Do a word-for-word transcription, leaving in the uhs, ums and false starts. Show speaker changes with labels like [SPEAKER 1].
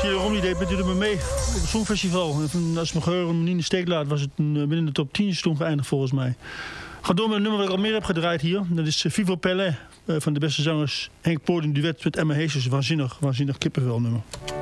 [SPEAKER 1] Thierry Romney deed met me mee op het Songfestival. En als me geheugen niet in de steek laat, was het binnen de top tien toen geëindigd volgens mij. Ga door met een nummer dat ik al meer heb gedraaid hier. Dat is Vivo Pelé van de beste zangers Henk Poort in duet met Emma Heesters. Waanzinnig, waanzinnig kippenvel nummer.